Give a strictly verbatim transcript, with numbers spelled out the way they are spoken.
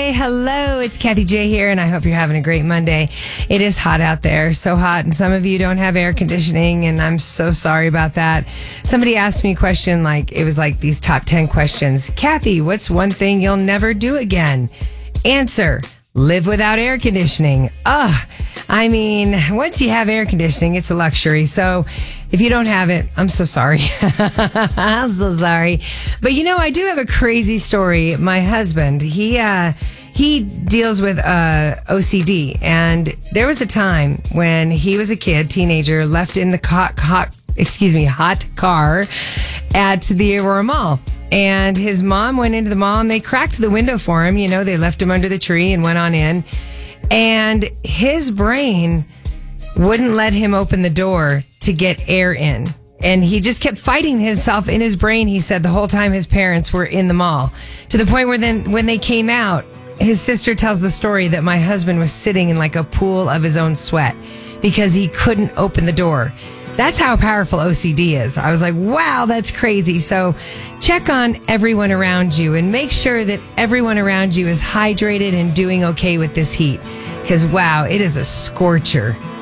Monday. Hello, it's Kathy J here, and I hope you're having a great Monday. It is hot out there, so hot, and some of you don't have air conditioning, and I'm so sorry about that. Somebody asked me a question, like, it was like these top ten questions. Kathy, what's one thing you'll never do again? Answer, live without air conditioning. Ugh. I mean, once you have air conditioning, it's a luxury. So if you don't have it, I'm so sorry. I'm so sorry. But you know, I do have a crazy story. My husband, he, uh, he deals with uh, O C D. And there was a time when he was a kid, teenager, left in the hot, hot, excuse me, hot car at the Aurora Mall. And his mom went into the mall and they cracked the window for him. You know, they left him under the tree and went on in. And his brain wouldn't let him open the door to get air in. And he just kept fighting himself in his brain, he said, the whole time his parents were in the mall. To the point where then when they came out, his sister tells the story that my husband was sitting in like a pool of his own sweat because he couldn't open the door. That's how powerful O C D is. I was like, wow, that's crazy. So check on everyone around you and make sure that everyone around you is hydrated and doing okay with this heat. Because, wow, it is a scorcher.